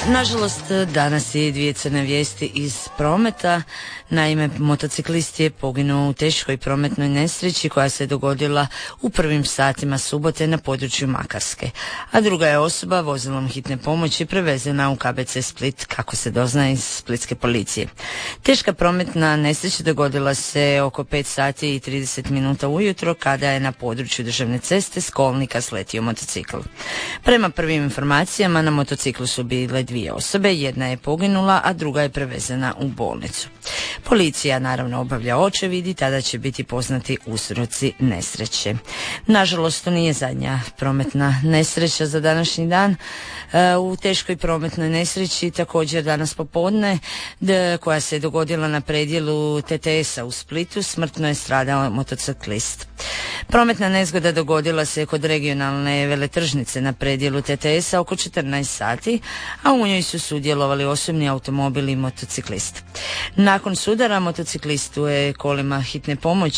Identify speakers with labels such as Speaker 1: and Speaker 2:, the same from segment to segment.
Speaker 1: Nažalost, danas je dvije crne vijesti iz prometa. Naime, motociklist je poginuo u teškoj prometnoj nesreći koja se dogodila u prvim satima subote na području Makarske, a druga je osoba vozilom hitne pomoći prevezena u KBC Split, kako se doznaje iz splitske policije. Teška prometna nesreća dogodila se oko 5 sati i 30 minuta ujutro kada je na području državne ceste s kolnika sletio motocikl. Prema prvim informacijama na motociklu su bile dvije osobe, jedna je poginula, a druga je prevezena u bolnicu. Policija naravno obavlja očevid i tada će biti poznati uzroci nesreće. Nažalost, to nije zadnja prometna nesreća za današnji dan. U teškoj prometnoj nesreći također danas popodne koja se dogodila na predjelu TTS-a u Splitu smrtno je stradao motociklist. Prometna nezgoda dogodila se kod regionalne veletržnice na predjelu TTS-a oko 14 sati, a u njoj su sudjelovali osobni automobil i motociklist. Nakon sudara motociklistu je kola hitne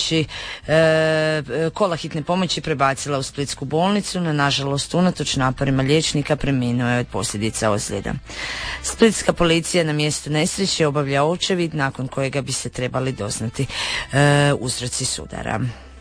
Speaker 1: pomoći prebacila u splitsku bolnicu, no nažalost unatoč naporima liječnika preminuo je od posljedica ozljeda. Splitska policija na mjestu nesreće obavlja očevid nakon kojega bi se trebali doznati uzroci sudara.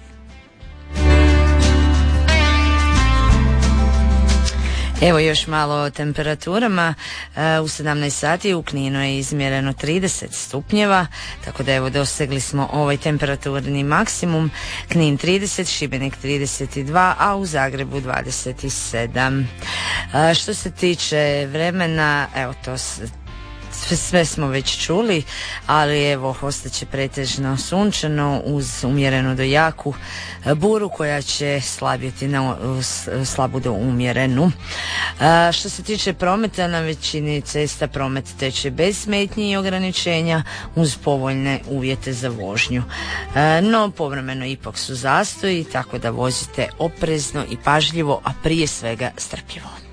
Speaker 1: Evo još malo o temperaturama. U 17 sati u Kninu je izmjereno 30 stupnjeva, tako da evo dosegli smo ovaj temperaturni maksimum. Knin 30, Šibenik 32, a u Zagrebu 27. Što se tiče vremena, evo to sve smo već čuli, ali evo ostaće pretežno sunčano uz umjerenu do jaku buru koja će slabjeti na slabu do umjerenu. Što se tiče prometa, na većini cesta promet teče bez smetnji i ograničenja uz povoljne uvjete za vožnju. No povremeno ipak su zastoji, tako da vozite oprezno i pažljivo, a prije svega strpljivo.